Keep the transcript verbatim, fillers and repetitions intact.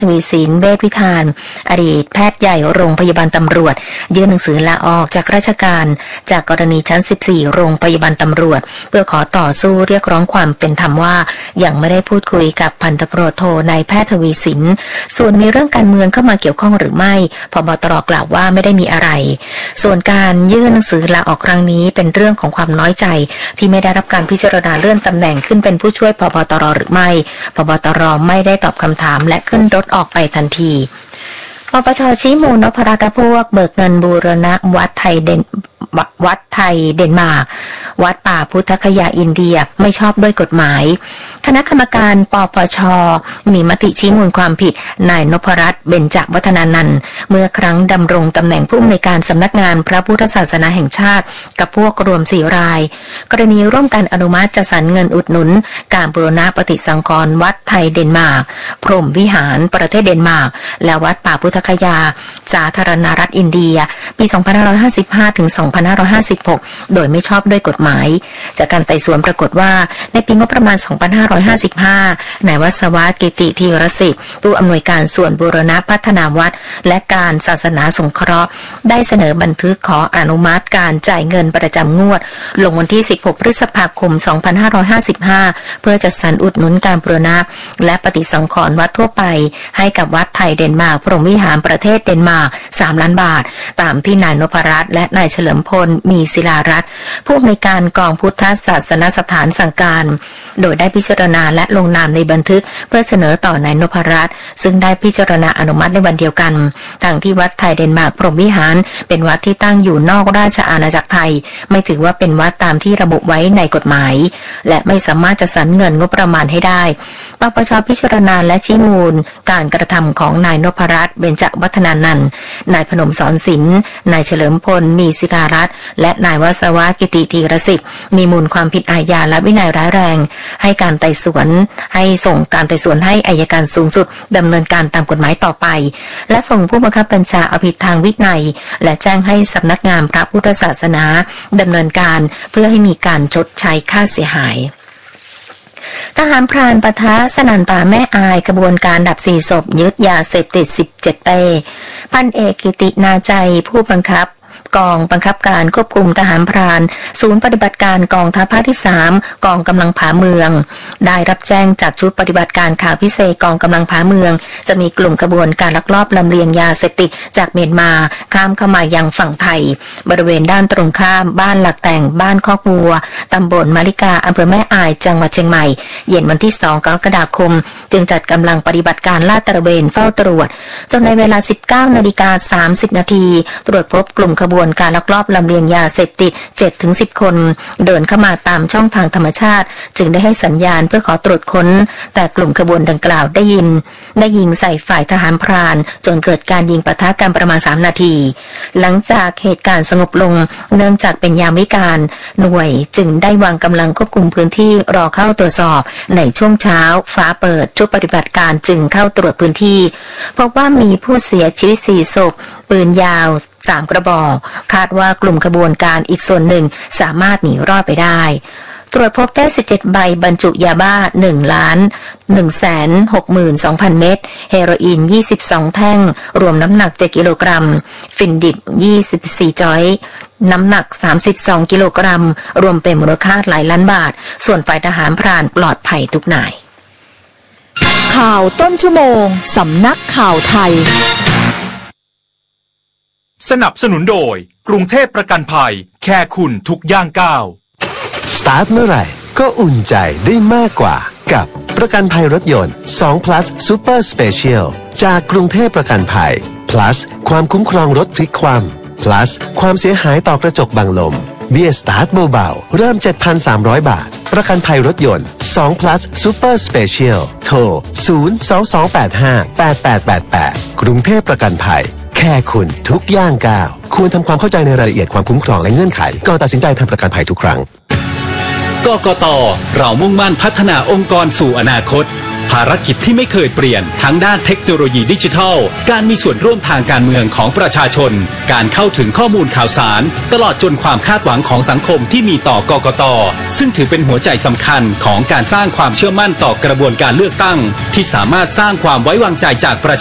ทวีสินเวชวิธานอดีตแพทย์ใหญ่โรงพยาบาลตำรวจยื่นหนังสือลาออกจากราชการจากกรณีชั้นสิบสี่โรงพยาบาลตำรวจเพื่อขอต่อสู้เรียกร้องความเป็นธรรมว่ายังไม่ได้พูดคุยกับพันตำรวจโทนายแพทย์ทวีสินส่วนมีเรื่องการเมืองเข้ามาเกี่ยวข้องหรือไม่ผบ.ตร.กล่าวว่าไม่ได้มีอะไรส่วนการยื่นหนังสือลาออกครั้งนี้เป็นเรื่องของความน้อยใจที่ไม่ได้รับการพิจารณาเลื่อนตำแหน่งขึ้นเป็นผู้ช่วยผบ.ตร.หรือไม่ผบ.ตร.ไม่ได้ตอบคำถามและขึ้นรถออกไปทันทีปปช.ชี้มูลนพรัตน์พวกเบิกเงินบูรณะวัดไทยเดนวัดไทยเดนมาร์กวัดป่าพุทธคยาอินเดียไม่ชอบด้วยกฎหมายคณะกรรมการปปช.มีมติชี้มูลความผิดนายนพรัตน์เบญจวัฒนานันท์เมื่อครั้งดำรงตำแหน่งผู้อำนวยการสำนักงานพระพุทธศาสนาแห่งชาติกับพวกรวมสี่รายกรณีร่วมกันอนุมัติจัดสรรเงินอุดหนุนการบูรณะปฏิสังขรณ์วัดไทยเดนมาร์กพรหมวิหารประเทศเดนมาร์กและวัดป่าพุทธคยาสาธารณรัฐอินเดียปีสองพันห้าร้อยห้าสิบห้าถึงสองพันห้าร้อยห้าสิบหกโดยไม่ชอบด้วยกฎหมายจากการไต่สวนปรากฏว่าในปีงบประมาณสองพันห้าร้อยห้าสิบห้านายวัศวัฒน์กิติธีรศิษฐ์ผู้อำนวยการส่วนบูรณะพัฒนาวัดและการศาสนาสงเคราะห์ได้เสนอบันทึกขออนุมัติการจ่ายเงินประจำงวดลงวันที่สิบหกพฤษภาคมสองพันห้าร้อยห้าสิบห้าเพื่อจัดสรรอุดหนุนการบูรณะและปฏิสังขรณ์วัดทั่วไปให้กับวัดไทยเดนมาร์กพรหมวิหารประเทศเดนมาร์กสามล้านบาทตามที่นายนพรัตน์และนายเฉลิมพลมีศิลารัตน์ผู้อำนวยการกองพุทธศาสนสถานสั่งการโดยได้พิจารณาและลงนามในบันทึกเพื่อเสนอต่อนายนพรัตน์ซึ่งได้พิจารณาอนุมัติในวันเดียวกันทางที่วัดไทยเดนมาร์กพรหมวิหารเป็นวัดที่ตั้งอยู่นอกราชอาณาจักรไทยไม่ถือว่าเป็นวัดตามที่ระบุไว้ในกฎหมายและไม่สามารถจัดสรรเงินงบประมาณให้ได้ปปช.พิจารณาและชี้มูลการกระทำของนายนพรัตน์เบญจวัฒนานันท์นายพนมสอนศิลป์นายเฉลิมพลมีศิลารัตน์และนายวัศวัฒน์กิติธีรศิษฐ์มีมูลความผิดอาญาและวินัยร้ายแรงให้การไต่สวนให้ส่งการไต่สวนให้อัยการสูงสุดดำเนินการตามกฎหมายต่อไปและส่งผู้บังคับบัญชาเอาผิดทางวินัยและแจ้งให้สำนักงานพระพุทธศาสนาดำเนินการเพื่อให้มีการชดใช้ค่าเสียหายทหารพรานปะทะสนั่นป่าแม่อายกระบวนการดับสี่ศพยึดยาเสพติดสิบเจ็ดเป้พันเอกกิตินาใจผู้บังคับกองบังคับการควบคุมทหารพรานศูนย์ปฏิบัติการกองทัพภาคที่สามกองกำลังผาเมืองได้รับแจ้งจากชุดปฏิบัติการข่าวพิเศษกองกำลังผาเมืองจะมีกลุ่มขบวนการลักลอบลำเลียงยาเสพติดจากเมียนมาข้ามเข้ามายังฝั่งไทยบริเวณด้านตรงข้ามบ้านหลักแต่งบ้านคอกวัวตำบลมาริกาอำเภอแม่อายจังหวัดเชียงใหม่เย็นวันที่สองกรกฎาคมจึงจัดกำลังปฏิบัติการลาดตระเวนเฝ้าตรวจจนในเวลา สิบเก้านาฬิกาสามสิบนาทีตรวจพบกลุ่มขบวนการลักลอบลำเลียงยาเสพติด เจ็ดถึงสิบ คนเดินเข้ามาตามช่องทางธรรมชาติจึงได้ให้สัญญาณเพื่อขอตรวจค้นแต่กลุ่มขบวนดังกล่าวได้ยินได้ยิงใส่ฝ่ายทหารพรานจนเกิดการยิงปะทะกันประมาณสามนาทีหลังจากเหตุการณ์สงบลงเนื่องจากเป็นยามวิกาลหน่วยจึงได้วางกำลังควบคุมพื้นที่รอเข้าตรวจสอบในช่วงเช้าฟ้าเปิดชุดปฏิบัติการจึงเข้าตรวจพื้นที่พบว่ามีผู้เสียชีวิตสี่ศพปืนยาวสามกระบอกคาดว่ากลุ่มขบวนการอีกส่วนหนึ่งสามารถหนีรอดไปได้ตรวจพบได้สิบเจ็ดใบบรรจุยาบ้าหนึ่งล้านหนึ่งแสนหกหมื่นสองพันเม็ดเฮโรอีนยี่สิบสองแท่งรวมน้ำหนักเจ็ดกิโลกรัมฟินดิบยี่สิบสี่จอยน้ำหนักสามสิบสองกิโลกรัมรวมเป็นมูลค่าหลายล้านบาทส่วนฝ่ายทหารพรานปลอดภัยทุกนายข่าวต้นชั่วโมงสำนักข่าวไทยสนับสนุนโดยกรุงเทพประกันภัยแค่คุณทุกย่างก้าวสตาร์ทเมื่อไหร่ก็อุ่นใจได้มากกว่ากับประกันภัยรถยนต์สอง plus Super Special จากกรุงเทพประกันภัย plus ความคุ้มครองรถพลิกคว่ำ plus ความเสียหายต่อกระจกบังลมเบี้ยสตาร์ทเบาๆเริ่ม เจ็ดพันสามร้อย บาทประกันภัยรถยนต์สอง plus Super Special โทรศูนย์ สอง สอง แปด ห้า แปด แปด แปด แปดกรุงเทพประกันภัยแค่คุณทุกย่างก้าวควรทำความเข้าใจในรายละเอียดความคุ้มครองและเงื่อนไขก่อนตัดสินใจทำประกันภัยทุกครั้งกกต.เรามุ่งมั่นพัฒนาองค์กรสู่อนาคตภารกิจที่ไม่เคยเปลี่ยนทั้งด้านเทคโนโลยีดิจิทัลการมีส่วนร่วมทางการเมืองของประชาชนการเข้าถึงข้อมูลข่าวสารตลอดจนความคาดหวังของสังคมที่มีต่อกกต.ซึ่งถือเป็นหัวใจสำคัญของการสร้างความเชื่อมั่นต่อกระบวนการเลือกตั้งที่สามารถสร้างความไว้วางใจจากประ